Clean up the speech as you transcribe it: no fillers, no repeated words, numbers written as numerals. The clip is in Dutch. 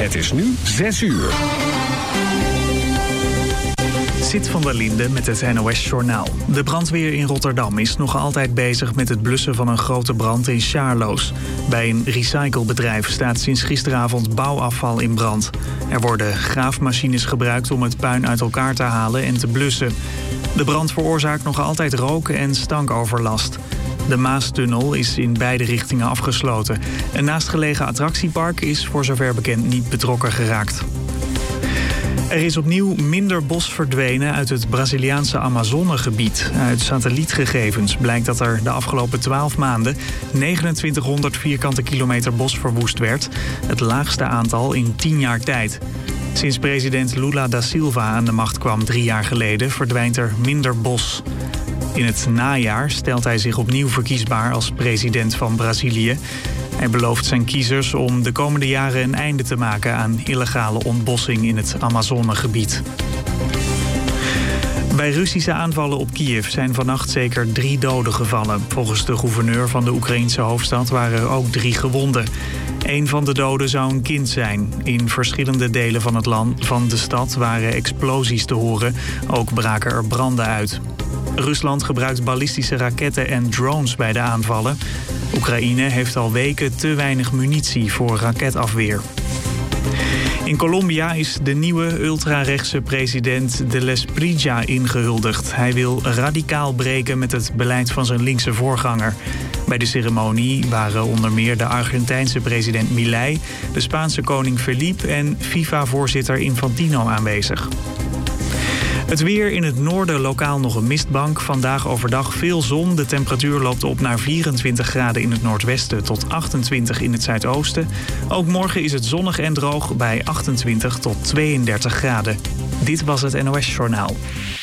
Het is nu 6 uur. Zit van der Linde met het NOS-journaal. De brandweer in Rotterdam is nog altijd bezig met het blussen van een grote brand in Sjaarloos. Bij een recyclebedrijf staat sinds gisteravond bouwafval in brand. Er worden graafmachines gebruikt om het puin uit elkaar te halen en te blussen. De brand veroorzaakt nog altijd roken en stankoverlast. De Maastunnel is in beide richtingen afgesloten. Een naastgelegen attractiepark is voor zover bekend niet betrokken geraakt. Er is opnieuw minder bos verdwenen uit het Braziliaanse Amazonegebied. Uit satellietgegevens blijkt dat er de afgelopen 12 maanden 2900 vierkante kilometer bos verwoest werd. Het laagste aantal in 10 jaar tijd. Sinds president Lula da Silva aan de macht kwam 3 jaar geleden verdwijnt er minder bos. In het najaar stelt hij zich opnieuw verkiesbaar als president van Brazilië. Hij belooft zijn kiezers om de komende jaren een einde te maken aan illegale ontbossing in het Amazonegebied. Bij Russische aanvallen op Kiev zijn vannacht zeker 3 doden gevallen. Volgens de gouverneur van de Oekraïense hoofdstad waren er ook 3 gewonden. Een van de doden zou een kind zijn. In verschillende delen van de stad waren explosies te horen. Ook braken er branden uit. Rusland gebruikt ballistische raketten en drones bij de aanvallen. Oekraïne heeft al weken te weinig munitie voor raketafweer. In Colombia is de nieuwe ultrarechtse president de Espriella ingehuldigd. Hij wil radicaal breken met het beleid van zijn linkse voorganger. Bij de ceremonie waren onder meer de Argentijnse president Milei, de Spaanse koning Felipe en FIFA-voorzitter Infantino aanwezig. Het weer in het noorden lokaal nog een mistbank. Vandaag overdag veel zon. De temperatuur loopt op naar 24 graden in het noordwesten tot 28 in het zuidoosten. Ook morgen is het zonnig en droog bij 28 tot 32 graden. Dit was het NOS Journaal.